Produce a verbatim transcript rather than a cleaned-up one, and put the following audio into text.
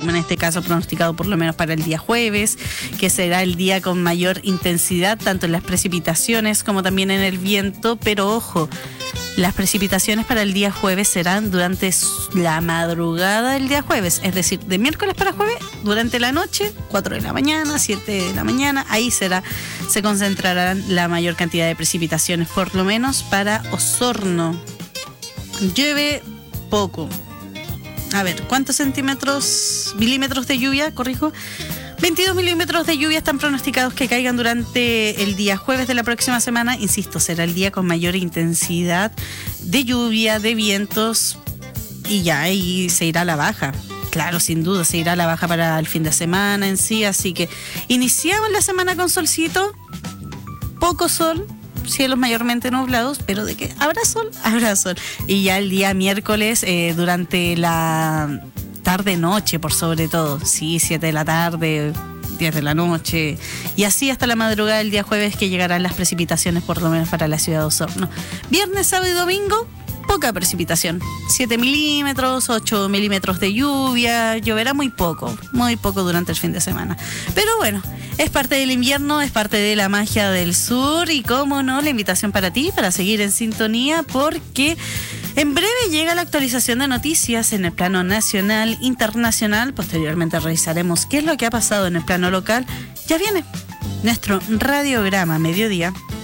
como en este caso pronosticado por lo menos para el día jueves, que será el día con mayor intensidad, tanto en las precipitaciones como también en el viento, pero ojo, las precipitaciones para el día jueves serán durante la madrugada del día jueves, es decir, de miércoles para jueves, durante la noche, cuatro de la mañana, siete de la mañana, ahí será, se concentrarán la mayor cantidad de precipitaciones, por lo menos para Osorno. Llueve poco. A ver, ¿cuántos centímetros, milímetros de lluvia? Corrijo. veintidós milímetros de lluvia están pronosticados que caigan durante el día jueves de la próxima semana. Insisto, será el día con mayor intensidad de lluvia, de vientos, y ya ahí se irá a la baja. Claro, sin duda, se irá a la baja para el fin de semana en sí. Así que iniciamos la semana con solcito, poco sol, cielos mayormente nublados, pero de que habrá sol, habrá sol. Y ya el día miércoles, eh, durante la tarde-noche, por sobre todo, sí, siete de la tarde, diez de la noche, y así hasta la madrugada del día jueves, que llegarán las precipitaciones, por lo menos para la ciudad de Osorno. Viernes, sábado y domingo, poca precipitación, siete milímetros, ocho milímetros de lluvia, lloverá muy poco, muy poco durante el fin de semana. Pero bueno, es parte del invierno, es parte de la magia del sur, y cómo no, la invitación para ti, para seguir en sintonía, porque en breve llega la actualización de noticias en el plano nacional, internacional. Posteriormente revisaremos qué es lo que ha pasado en el plano local. Ya viene nuestro radiograma mediodía.